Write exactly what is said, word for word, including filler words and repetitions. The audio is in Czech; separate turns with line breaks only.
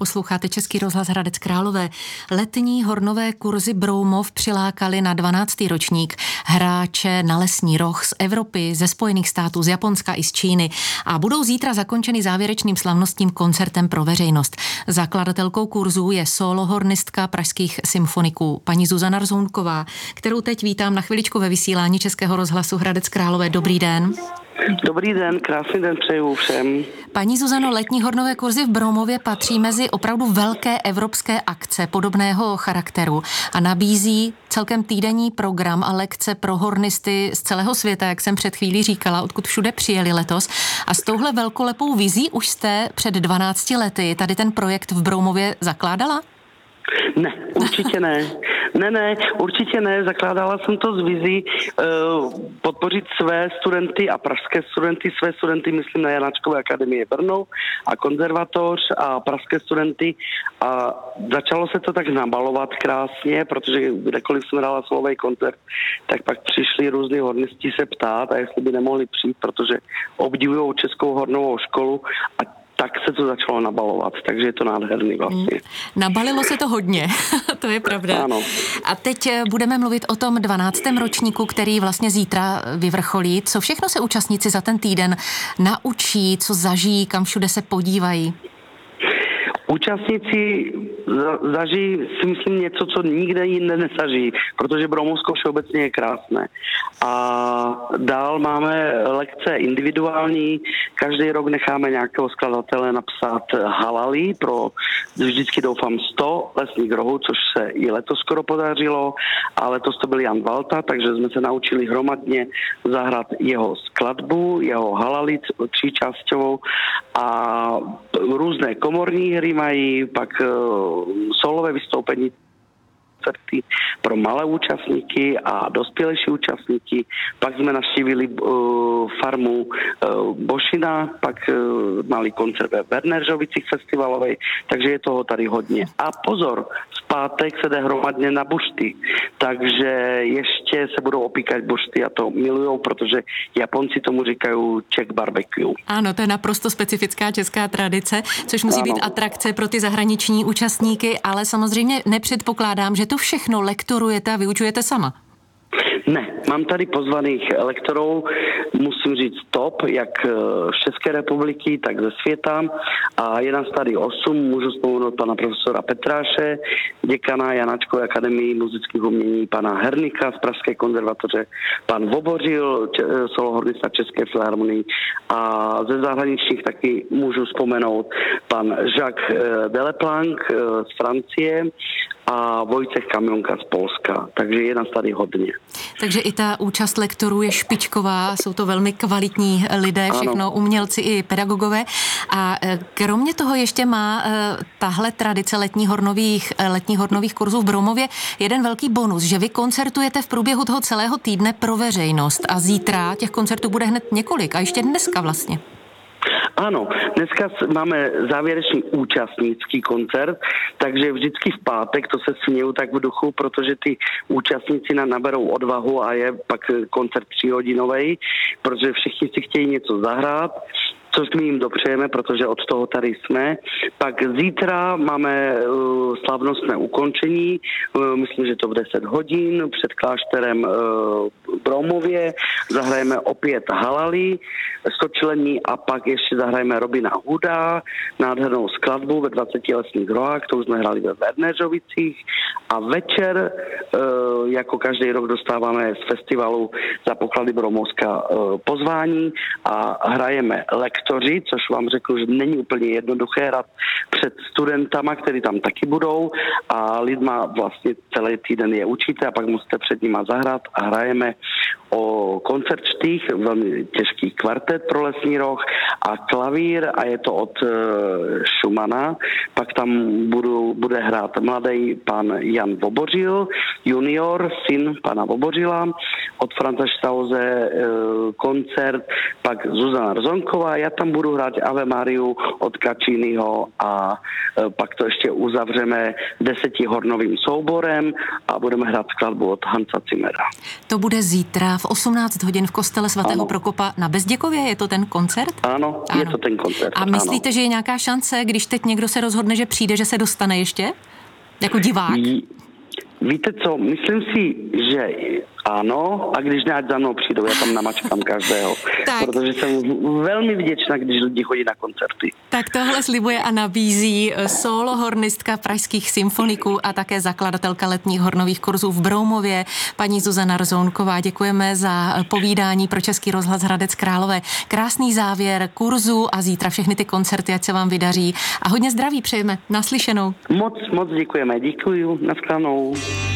Posloucháte Český rozhlas Hradec Králové. Letní hornové kurzy Broumov přilákali na dvanáctý ročník hráče na lesní roh z Evropy, ze Spojených států, z Japonska i z Číny a budou zítra zakončeny závěrečným slavnostním koncertem pro veřejnost. Zakladatelkou kurzů je solohornistka pražských symfoniků paní Zuzana Rzounková, kterou teď vítám na chviličku ve vysílání Českého rozhlasu Hradec Králové. Dobrý den.
Dobrý den, krásný den přeju všem.
Paní Zuzano, letní hornové kurzy v Broumově patří mezi opravdu velké evropské akce podobného charakteru a nabízí celkem týdenní program a lekce pro hornisty z celého světa, jak jsem před chvílí říkala, odkud všude přijeli letos. A s touhle velkolepou vizí už jste před dvanácti lety tady ten projekt v Broumově zakládala?
Ne, určitě ne. Ne, ne, určitě ne. Zakládala jsem to z vizí uh, podpořit své studenty a pražské studenty, své studenty, myslím na Janáčkové akademie Brno a konzervatoř a pražské studenty a začalo se to tak nabalovat krásně, protože kdekoliv jsme dala solový koncert, tak pak přišli různí hornisti se ptát a jestli by nemohli přijít, protože obdivují Českou hornovou školu a tak se to začalo nabalovat, takže je to nádherný vlastně. Hmm.
Nabalilo se to hodně, to je pravda.
Ano.
A teď budeme mluvit o tom dvanáctém ročníku, který vlastně zítra vyvrcholí. Co všechno se účastníci za ten týden naučí, co zažijí, kam všude se podívají?
Účastníci zažijí si myslím něco, co nikde jinde nezažijí, protože Broumovsko všeobecně je krásné. A dál máme lekce individuální, každý rok necháme nějakého skladatele napsat halali pro vždycky doufám sto lesních rohů, což se i letos skoro podařilo, a letos to byl Jan Valta, takže jsme se naučili hromadně zahrát jeho skladbu, jeho halali tříčásťovou a různé komorní hry mají, pak uh, solové vystoupení pro malé účastníky a dospělejší účastníky. Pak jsme navštívili uh, farmu uh, Bošina, pak uh, malý koncert ve Verneržovicích festivalovej, takže je toho tady hodně. A pozor, v pátek se jde hromadně na bušty, takže ještě se budou opíkat bušty a to milujou, protože Japonci tomu říkají Czech barbecue.
Ano, to je naprosto specifická česká tradice, což musí
ano.
být atrakce pro ty zahraniční účastníky, ale samozřejmě nepředpokládám, že to všechno lektorujete a vyučujete sama.
Ne, mám tady pozvaných lektorů, musím říct top, jak z České republiky, tak ze světa a je nás tady osm, můžu vzpomenout pana profesora Petráše, děkana Janáčkové akademii muzických umění, pana Hernika z Pražské konzervatoře, pan Vobořil, solohornista České filharmonii a ze zahraničních taky můžu vzpomenout pan Jacques Deleplanc z Francie a Vojtěch Kamionka z Polska, takže je nás tady hodně.
Takže i ta účast lektorů je špičková, jsou to velmi kvalitní lidé, všechno ano. Umělci i pedagogové. A kromě toho ještě má tahle tradice letních hornových, letních hornových kurzů v Broumově jeden velký bonus, že vy koncertujete v průběhu toho celého týdne pro veřejnost a zítra těch koncertů bude hned několik a ještě dneska vlastně.
Ano, dneska máme závěrečný účastnický koncert, takže vždycky v pátek, to se směju tak v duchu, protože ty účastníci nám naberou odvahu a je pak koncert tříhodinovej, protože všichni si chtějí něco zahrát, což my jim dopřejeme, protože od toho tady jsme. Pak zítra máme uh, slavnostné ukončení, uh, myslím, že to v deset hodin, před klášterem uh, Broumově. Zahrajeme opět halali, stočlení a pak ještě zahrajeme Robina Hooda, nádhernou skladbu ve dvaceti lesních rohách, to už jsme hráli ve Verneržovicích. A večer, uh, jako každý rok, dostáváme z festivalu za poklady Broumovska uh, pozvání a hrajeme lektoři, což vám řeknu, že není úplně jednoduché hrát před studentama, kteří tam taky budou a lidma vlastně celý týden je učíte a pak musíte před nima zahrát a hrajeme o koncertštích, velmi těžký kvartet pro lesní roh a klavír a je to od uh, Schumana. Pak tam budu, bude hrát mladý pan Jan Vobořil, junior, syn pana Vobořila, od Franza Stause uh, koncert, pak Zuzana Rzounková, já tam budu hrát Ave Mariu od Cacciniho a uh, pak to ještě uzavřeme desetihornovým souborem a budeme hrát skladbu od Hansa Zimmera.
To bude zítra v osmnáct hodin v kostele svatého
Ano.
Prokopa na Bezděkově, je to ten koncert?
Ano, ano, je to ten koncert.
A myslíte,
ano.
že je nějaká šance, když teď někdo se rozhodne, že přijde, že se dostane ještě? Jako divák?
Jí, víte co, myslím si, že ano, a když ne, ať za mnou přijdou, já tam namačkám každého.
Tak.
Protože jsem velmi vděčná, když lidi chodí na koncerty.
Tak tohle slibuje a nabízí solo hornistka pražských symfoniků a také zakladatelka letních hornových kurzů v Broumově, paní Zuzana Rzounková. Děkujeme za povídání pro Český rozhlas Hradec Králové. Krásný závěr kurzu a zítra všechny ty koncerty, ať se vám vydaří. A hodně zdraví přejeme. Naslyšenou.
Moc, moc děkujeme. Děkuju. Naschledanou.